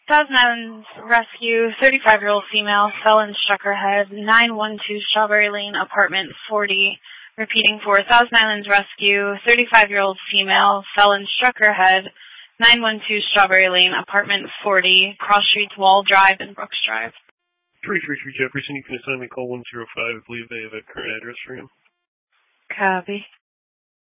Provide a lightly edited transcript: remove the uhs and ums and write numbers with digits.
Thousand Islands Rescue, 35-year-old female, fell and struck her head, 912 Strawberry Lane, apartment 40. Repeating for Thousand Islands Rescue, 35-year-old female, fell and struck her head, 912 Strawberry Lane, apartment 40, Cross Streets, Wall Drive, and Brooks Drive. 333 Jefferson, you can assign me call 105. I believe they have a current address for him. Copy.